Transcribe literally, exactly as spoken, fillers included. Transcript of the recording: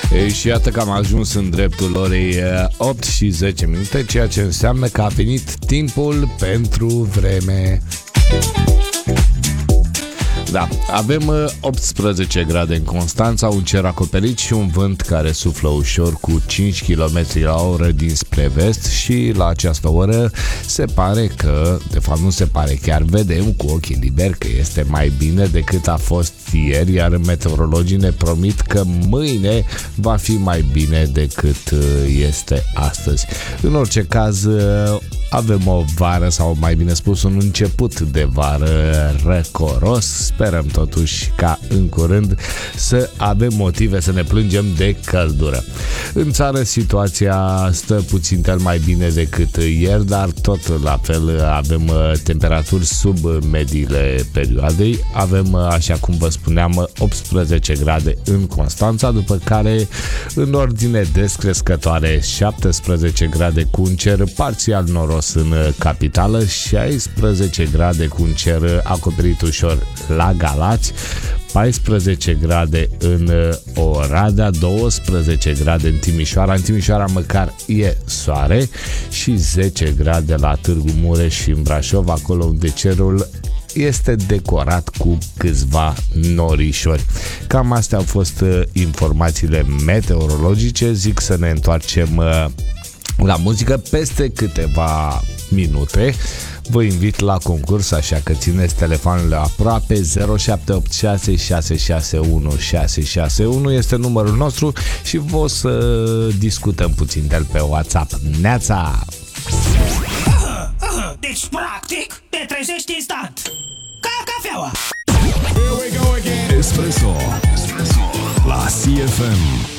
E, și iată că am ajuns în dreptul orei opt și zece minute, ceea ce înseamnă că a venit timpul pentru vreme. Da, avem optsprezece grade în Constanța, un cer acoperit și un vânt care suflă ușor cu cinci kilometri la oră dinspre vest și la această oră se pare că, de fapt nu se pare, chiar vedem cu ochii liberi că este mai bine decât a fost ieri, iar meteorologii ne promit că mâine va fi mai bine decât este astăzi. În orice caz, avem o vară, sau mai bine spus un început de vară răcoros. Sperăm totuși ca în curând să avem motive să ne plângem de căldură. În țară situația stă puțin mai bine decât ieri, dar tot la fel avem temperaturi sub mediile perioadei. Avem, așa cum vă spuneam, optsprezece grade în Constanța, după care în ordine descrescătoare șaptesprezece grade cu un cer parțial noros în capitală, șaisprezece grade cu un cer acoperit ușor la Galați, paisprezece grade în Oradea, douăsprezece grade în Timișoara. În Timișoara măcar e soare și zece grade la Târgu Mureș și în Brașov, acolo unde cerul este decorat cu câțiva norișori. Cam astea au fost informațiile meteorologice. Zic să ne întoarcem la muzică peste câteva minute. Vă invit la concurs, așa că țineți telefoanele aproape. Zero șapte opt șase șase șase unu șase șase unu este numărul nostru și vă o să discutăm puțin de-l pe WhatsApp. Neața! Deci, practic, te trezești instant ca cafeaua. Espresso. Espresso la C F M.